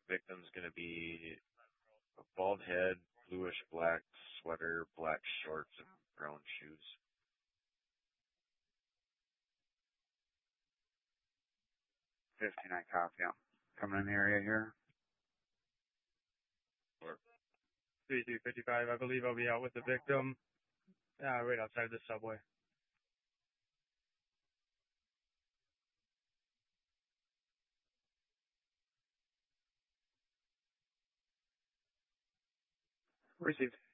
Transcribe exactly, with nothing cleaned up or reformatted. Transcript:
Victim's going to be a bald head, bluish black sweater, black shorts, and brown shoes. fifty-nine copy. I'm coming in the area here. three three fifty-five, I believe I'll be out with the victim uh, right outside the subway. Received.